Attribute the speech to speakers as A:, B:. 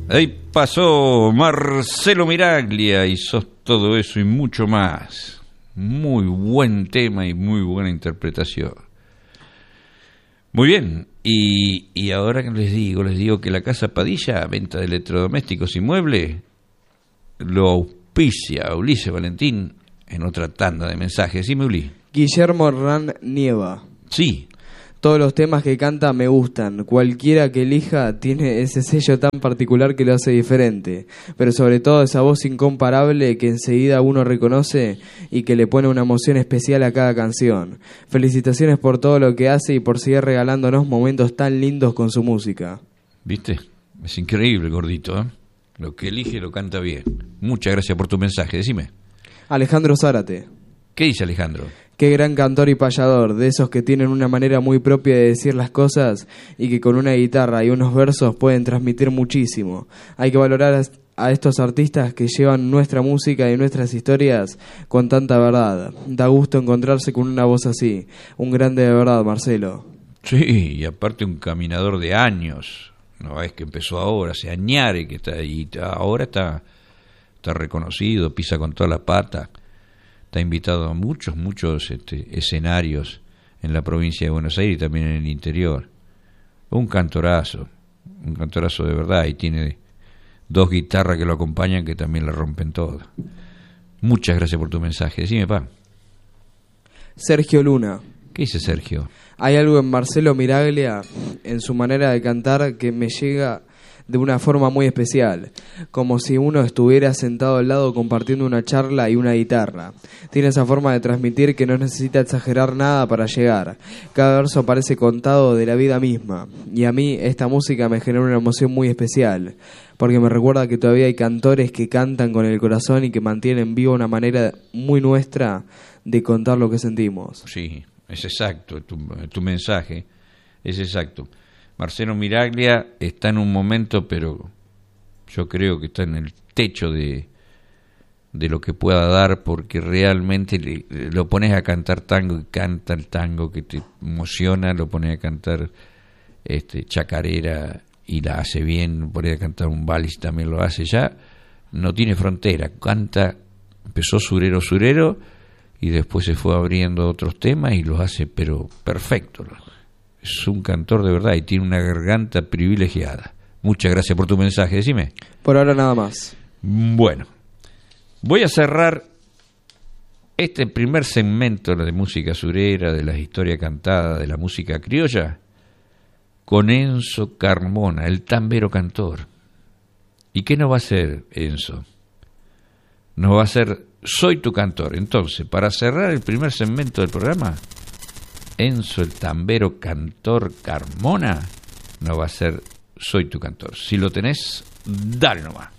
A: Ahí pasó Marcelo Miraglia y Sos todo eso y mucho más. Muy buen tema y muy buena interpretación. Muy bien, y ahora que les digo que la Casa Padilla, venta de electrodomésticos y muebles, lo auspicia Ulises Valentín en otra tanda de mensajes. Dime, Uli.
B: Guillermo Hernán Nieva.
A: Sí.
B: Todos los temas que canta me gustan. Cualquiera que elija tiene ese sello tan particular que lo hace diferente. Pero sobre todo esa voz incomparable que enseguida uno reconoce y que le pone una emoción especial a cada canción. Felicitaciones por todo lo que hace y por seguir regalándonos momentos tan lindos con su música.
A: ¿Viste? Es increíble, gordito, ¿eh? Lo que elige lo canta bien. Muchas gracias por tu mensaje. Decime.
B: Alejandro Zárate.
A: ¿Qué dice Alejandro?
B: Qué gran cantor y payador, de esos que tienen una manera muy propia de decir las cosas y que con una guitarra y unos versos pueden transmitir muchísimo. Hay que valorar a estos artistas que llevan nuestra música y nuestras historias con tanta verdad. Da gusto encontrarse con una voz así. Un grande de verdad, Marcelo.
A: Sí, y aparte un caminador de años. No es que empezó ahora, se añare que está ahí. Ahora está reconocido, pisa con toda la pata. Está invitado a muchos escenarios en la provincia de Buenos Aires y también en el interior. Un cantorazo de verdad, y tiene 2 guitarras que lo acompañan que también la rompen todas. Muchas gracias por tu mensaje. Decime, pa.
B: Sergio Luna.
A: ¿Qué dice Sergio?
B: Hay algo en Marcelo Miraglia, en su manera de cantar, que me llega de una forma muy especial, como si uno estuviera sentado al lado compartiendo una charla y una guitarra. Tiene esa forma de transmitir que no necesita exagerar nada para llegar. Cada verso parece contado de la vida misma, y a mí esta música me genera una emoción muy especial, porque me recuerda que todavía hay cantores que cantan con el corazón y que mantienen viva una manera muy nuestra de contar lo que sentimos.
A: Sí, es exacto, tu mensaje es exacto. Marcelo Miraglia está en un momento, pero yo creo que está en el techo de lo que pueda dar, porque realmente lo pones a cantar tango y canta el tango que te emociona, lo pones a cantar chacarera y la hace bien, lo pones a cantar un vals y también lo hace, ya no tiene frontera, empezó surero y después se fue abriendo otros temas y los hace pero perfecto. Es un cantor de verdad y tiene una garganta privilegiada. Muchas gracias por tu mensaje, decime.
B: Por ahora nada más.
A: Bueno, voy a cerrar este primer segmento de música surera, de las historias cantadas, de la música criolla, con Enzo Carmona, el tambero cantor. ¿Y qué nos va a hacer Enzo? Nos va a hacer Soy tu cantor. Entonces, para cerrar el primer segmento del programa, Enzo, el tambero cantor Carmona, nos va a hacer Soy tu cantor. Si lo tenés, dale nomás.